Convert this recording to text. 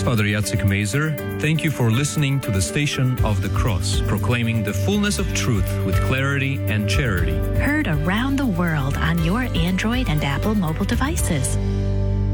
Father Jacek Mazer. Thank you for listening to the Station of the Cross, proclaiming the fullness of truth with clarity and charity. Heard around the world on your Android and Apple mobile devices.